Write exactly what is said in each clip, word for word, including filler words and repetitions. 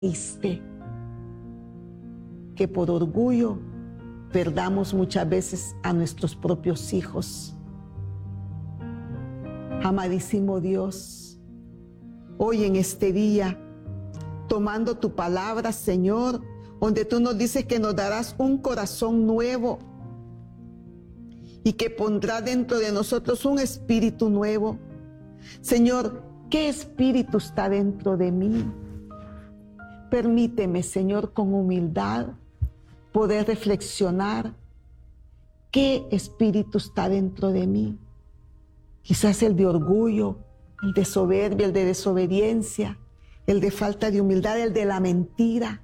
triste que por orgullo perdamos muchas veces a nuestros propios hijos. Amadísimo Dios, hoy en este día, tomando tu palabra, Señor, donde tú nos dices que nos darás un corazón nuevo y que pondrá dentro de nosotros un espíritu nuevo. Señor, ¿qué espíritu está dentro de mí? Permíteme, Señor, con humildad poder reflexionar qué espíritu está dentro de mí. Quizás el de orgullo, el de soberbia, el de desobediencia, el de falta de humildad, el de la mentira.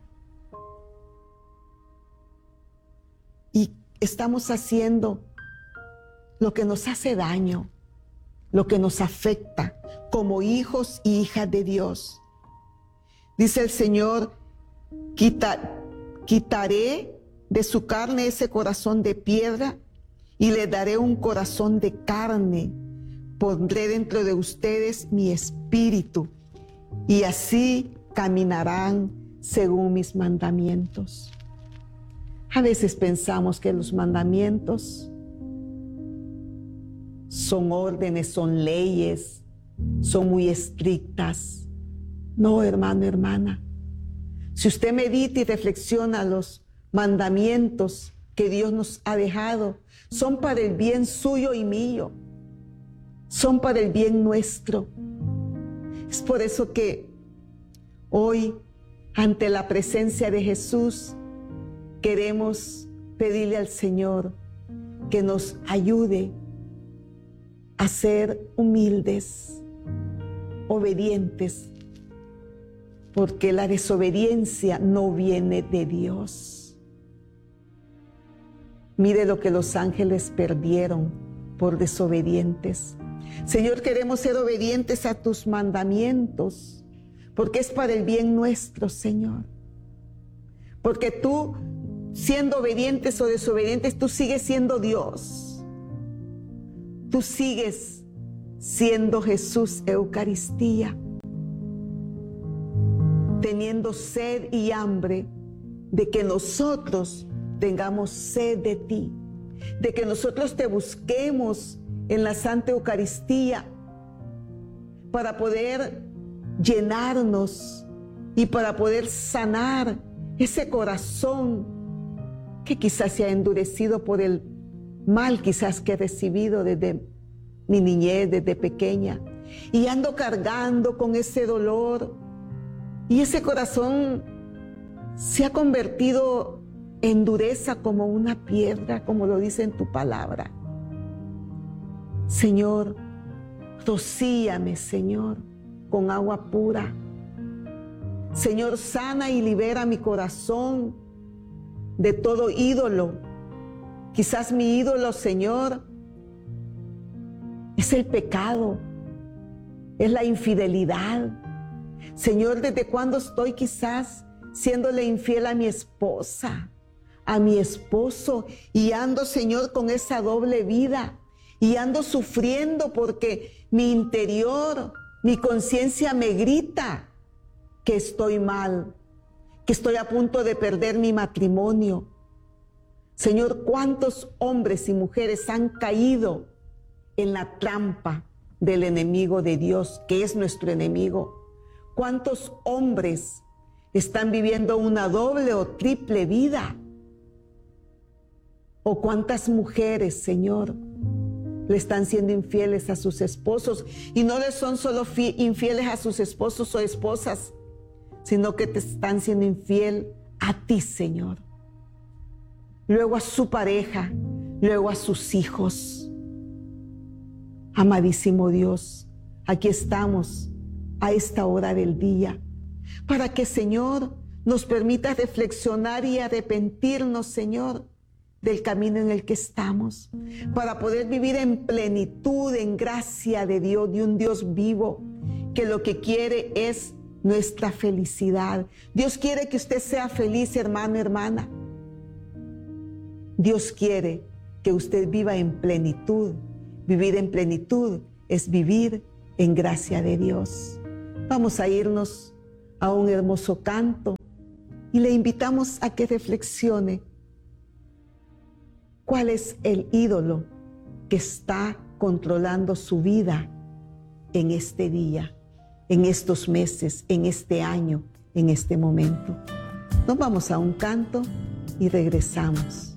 Y estamos haciendo lo que nos hace daño, lo que nos afecta como hijos y hijas de Dios. Dice el Señor, Quita, quitaré de su carne ese corazón de piedra y le daré un corazón de carne. Pondré dentro de ustedes mi espíritu y así caminarán según mis mandamientos. A veces pensamos que los mandamientos son órdenes, son leyes, son muy estrictas. No, hermano, hermana. Si usted medita y reflexiona los mandamientos que Dios nos ha dejado, son para el bien suyo y mío. Son para el bien nuestro. Es por eso que hoy, ante la presencia de Jesús, queremos pedirle al Señor que nos ayude a ser humildes, obedientes, porque la desobediencia no viene de Dios. Mire lo que los ángeles perdieron por desobedientes. Señor, queremos ser obedientes a tus mandamientos, porque es para el bien nuestro, Señor. Porque tú, siendo obedientes o desobedientes, tú sigues siendo Dios. Tú sigues siendo Jesús Eucaristía, teniendo sed y hambre de que nosotros tengamos sed de ti, de que nosotros te busquemos en la Santa Eucaristía para poder llenarnos y para poder sanar ese corazón que quizás se ha endurecido por el mal quizás que he recibido desde mi niñez, desde pequeña, y ando cargando con ese dolor y ese corazón se ha convertido en dureza como una piedra, como lo dice en tu palabra. Señor, rocíame, Señor, con agua pura. Señor, sana y libera mi corazón de todo ídolo. Quizás mi ídolo, Señor, es el pecado, es la infidelidad. Señor, ¿desde cuándo estoy quizás siéndole infiel a mi esposa, a mi esposo? Y ando, Señor, con esa doble vida. Y ando sufriendo porque mi interior, mi conciencia me grita que estoy mal, que estoy a punto de perder mi matrimonio. Señor, ¿cuántos hombres y mujeres han caído en la trampa del enemigo de Dios, que es nuestro enemigo? ¿Cuántos hombres están viviendo una doble o triple vida? ¿O cuántas mujeres, Señor, le están siendo infieles a sus esposos? Y no les son solo infieles a sus esposos o esposas, sino que te están siendo infiel a ti, Señor. Luego a su pareja, luego a sus hijos. Amadísimo Dios, aquí estamos a esta hora del día, para que, Señor, nos permita reflexionar y arrepentirnos, Señor, del camino en el que estamos, para poder vivir en plenitud, en gracia de Dios, de un Dios vivo, que lo que quiere es nuestra felicidad. Dios quiere que usted sea feliz, hermano, hermana. Dios quiere que usted viva en plenitud. Vivir en plenitud es vivir en gracia de Dios. Vamos a irnos a un hermoso canto y le invitamos a que reflexione cuál es el ídolo que está controlando su vida en este día, en estos meses, en este año, en este momento. Nos vamos a un canto y regresamos.